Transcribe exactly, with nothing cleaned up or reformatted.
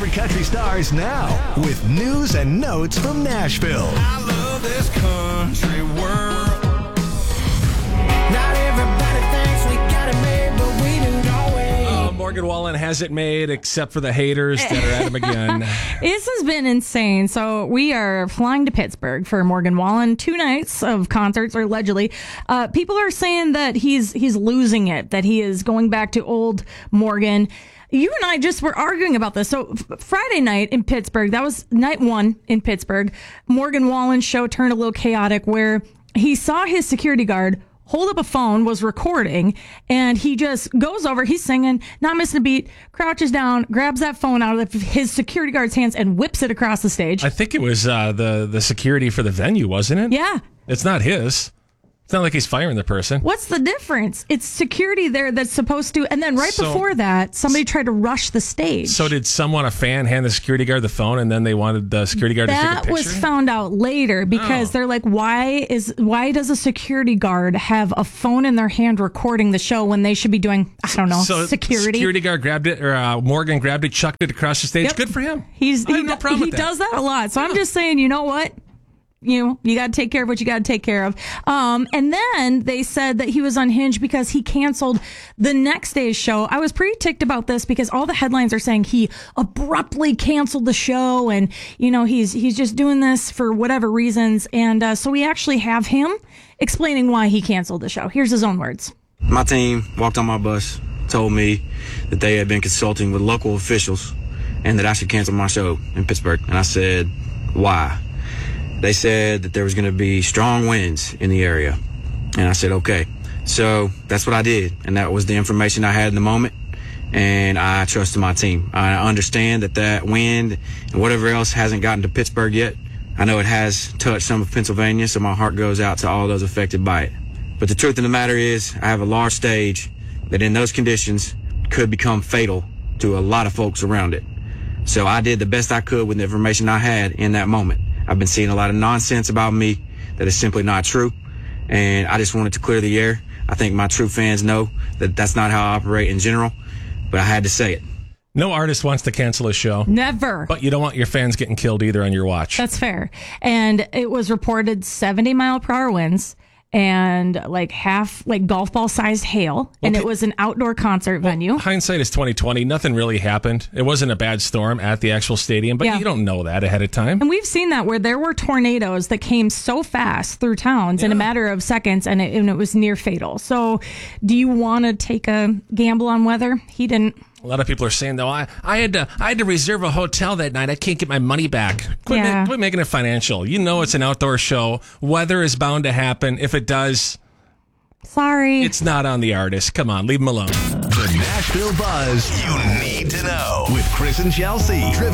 favorite country stars now with news and notes from Nashville. I love this country world. Not everybody thinks we got it made, but we do, don't we? Uh, Morgan Wallen has it made, except for the haters that are at him again. This has been insane. So we are flying to Pittsburgh for Morgan Wallen. Two nights of concerts, or allegedly. Uh, people are saying that he's he's losing it, that he is going back to old Morgan. You and I just were arguing about this. So f- Friday night in Pittsburgh, that was night one in Pittsburgh. Morgan Wallen's show turned a little chaotic where he saw his security guard hold up a phone, was recording, and he just goes over, he's singing, not missing a beat, crouches down, grabs that phone out of his security guard's hands and whips it across the stage. I think it was uh, the, the security for the venue, wasn't it? Yeah. It's not his. It's not like he's firing the person. What's the difference? It's security there that's supposed to, and then right So- before that, somebody tried to rush the stage. So did someone, a fan, hand the security guard the phone, and then they wanted the security guard to take a That picture? was found out later because Oh. they're like, why is why does a security guard have a phone in their hand recording the show when they should be doing, I don't know, So security? security guard grabbed it, or uh, Morgan grabbed it, chucked it across the stage. Yep. Good for him. He's I have he, no do- problem he with that. does that a lot. So I'm just saying, you know what? You know, you got to take care of what you got to take care of. Um, and then they said that he was unhinged because he canceled the next day's show. I was pretty ticked about this because all the headlines are saying he abruptly canceled the show, and you know he's he's just doing this for whatever reasons. And uh, so we actually have him explaining why he canceled the show. Here's his own words. My team walked on my bus, told me that they had been consulting with local officials and that I should cancel my show in Pittsburgh. And I said, why? They said that there was going to be strong winds in the area. And I said, okay. So that's what I did. And that was the information I had in the moment. And I trusted my team. I understand that that wind and whatever else hasn't gotten to Pittsburgh yet. I know it has touched some of Pennsylvania, so my heart goes out to all those affected by it. But the truth of the matter is, I have a large stage that in those conditions could become fatal to a lot of folks around it. So I did the best I could with the information I had in that moment. I've been seeing a lot of nonsense about me that is simply not true, and I just wanted to clear the air. I think my true fans know that that's not how I operate in general, but I had to say it. No artist wants to cancel a show. Never. But you don't want your fans getting killed either on your watch. That's fair. And it was reported seventy mile per hour winds and like half like golf ball sized hail. And Okay. it was an outdoor concert venue. Hindsight is twenty twenty. Nothing really happened. It wasn't a bad storm at the actual stadium, but Yeah. you don't know that ahead of time. And we've seen that where there were tornadoes that came so fast through towns in a Yeah. matter of seconds, and it, and it was near fatal. So do you want to take a gamble on weather? He didn't. A lot of people are saying, though, I, I had to I had to reserve a hotel that night. I can't get my money back. Quit, Yeah. ma- quit making it financial. You know it's an outdoor show. Weather is bound to happen. If it does, Sorry. it's not on the artist. Come on, leave him alone. The Nashville Buzz you need to know with Chris and Chelsea. Driven